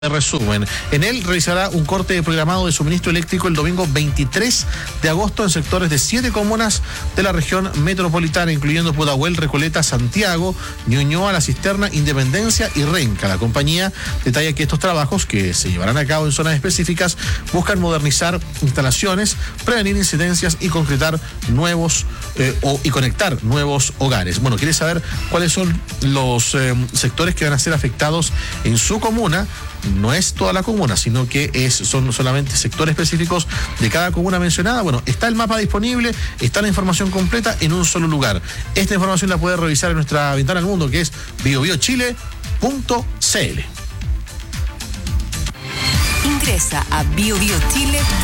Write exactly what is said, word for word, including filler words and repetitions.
Resumen. En él realizará un corte programado de suministro eléctrico el domingo veintitrés de agosto en sectores de siete comunas de la región metropolitana, incluyendo Pudahuel, Recoleta, Santiago, Ñuñoa, La Cisterna, Independencia y Renca. La compañía detalla que estos trabajos, que se llevarán a cabo en zonas específicas, buscan modernizar instalaciones, prevenir incidencias y concretar nuevos eh, o, y conectar nuevos hogares. Bueno, ¿quiere saber cuáles son los eh, sectores que van a ser afectados en su comuna? No es toda la comuna, sino que es, son solamente sectores específicos de cada comuna mencionada. Bueno, está el mapa disponible, está la información completa en un solo lugar. Esta información la puede revisar en nuestra ventana al mundo, que es bio bio chile punto c l. Ingresa a bio bio chile.